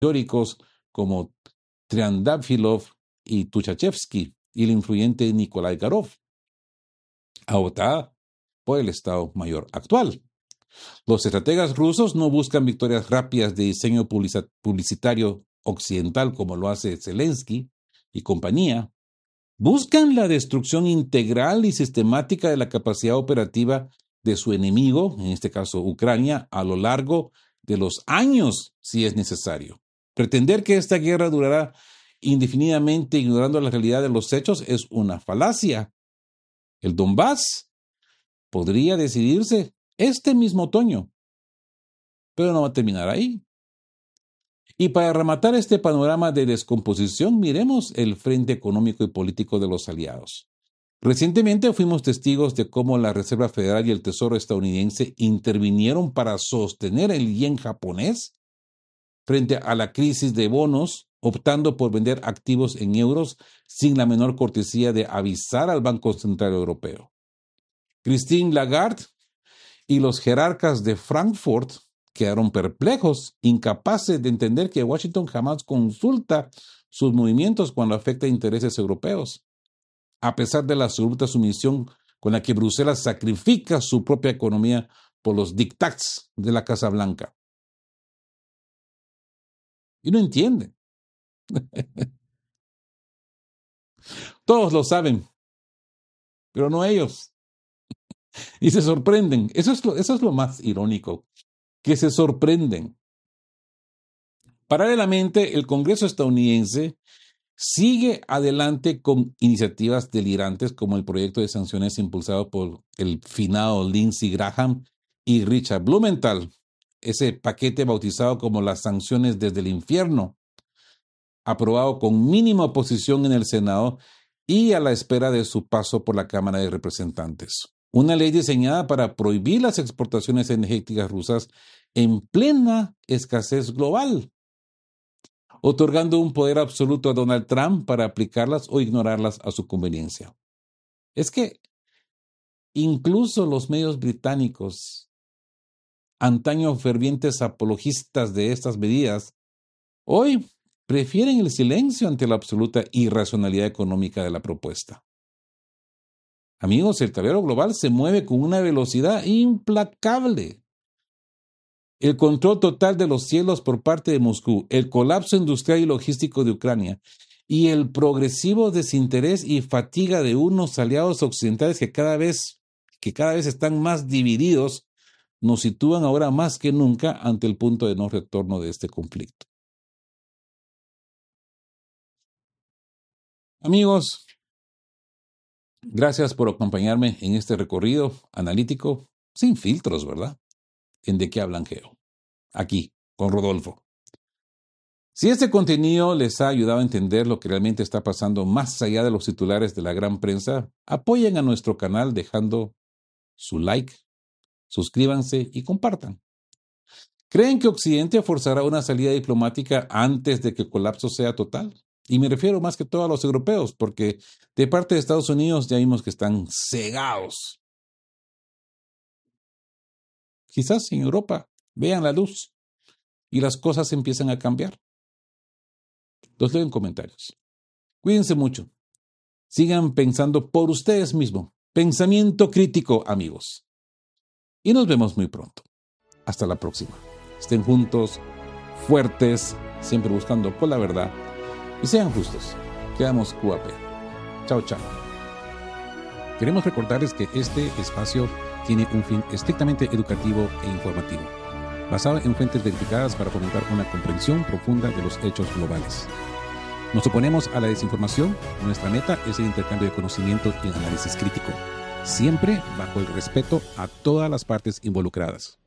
teóricos como Triandafilov y Tuchachevsky y el influyente Nikolai Garov, votada por el Estado Mayor actual. Los estrategas rusos no buscan victorias rápidas de diseño publicitario occidental como lo hace Zelensky y compañía. Buscan la destrucción integral y sistemática de la capacidad operativa de su enemigo, en este caso Ucrania, a lo largo de los años, si es necesario. Pretender que esta guerra durará indefinidamente ignorando la realidad de los hechos es una falacia. El Donbass podría decidirse este mismo otoño, pero no va a terminar ahí. Y para rematar este panorama de descomposición, miremos el frente económico y político de los aliados. Recientemente fuimos testigos de cómo la Reserva Federal y el Tesoro estadounidense intervinieron para sostener el yen japonés frente a la crisis de bonos, optando por vender activos en euros sin la menor cortesía de avisar al Banco Central Europeo. Christine Lagarde y los jerarcas de Frankfurt quedaron perplejos, incapaces de entender que Washington jamás consulta sus movimientos cuando afecta intereses europeos, a pesar de la absoluta sumisión con la que Bruselas sacrifica su propia economía por los diktats de la Casa Blanca. Y no entienden. Todos lo saben, pero no ellos. Y se sorprenden. Eso es lo más irónico, que se sorprenden. Paralelamente, el Congreso estadounidense sigue adelante con iniciativas delirantes como el proyecto de sanciones impulsado por el finado Lindsey Graham y Richard Blumenthal, ese paquete bautizado como las sanciones desde el infierno, aprobado con mínima oposición en el Senado y a la espera de su paso por la Cámara de Representantes. Una ley diseñada para prohibir las exportaciones energéticas rusas en plena escasez global, otorgando un poder absoluto a Donald Trump para aplicarlas o ignorarlas a su conveniencia. Es que incluso los medios británicos, antaño fervientes apologistas de estas medidas, hoy prefieren el silencio ante la absoluta irracionalidad económica de la propuesta. Amigos, el tablero global se mueve con una velocidad implacable. El control total de los cielos por parte de Moscú, el colapso industrial y logístico de Ucrania y el progresivo desinterés y fatiga de unos aliados occidentales que cada vez están más divididos, nos sitúan ahora más que nunca ante el punto de no retorno de este conflicto. Amigos, gracias por acompañarme en este recorrido analítico sin filtros, ¿verdad? En De Qué Hablan Geo, aquí, con Rodolfo. Si este contenido les ha ayudado a entender lo que realmente está pasando más allá de los titulares de la gran prensa, apoyen a nuestro canal dejando su like, suscríbanse y compartan. ¿Creen que Occidente forzará una salida diplomática antes de que el colapso sea total? Y me refiero más que todo a los europeos, porque de parte de Estados Unidos ya vimos que están cegados. Quizás en Europa vean la luz y las cosas empiezan a cambiar. Los leo en comentarios. Cuídense mucho. Sigan pensando por ustedes mismos. Pensamiento crítico, amigos. Y nos vemos muy pronto. Hasta la próxima. Estén juntos, fuertes, siempre buscando por la verdad. Y sean justos. Quedamos QAP. Chao, chao. Queremos recordarles que este espacio tiene un fin estrictamente educativo e informativo, basado en fuentes verificadas para fomentar una comprensión profunda de los hechos globales. Nos oponemos a la desinformación. Nuestra meta es el intercambio de conocimiento y análisis crítico, siempre bajo el respeto a todas las partes involucradas.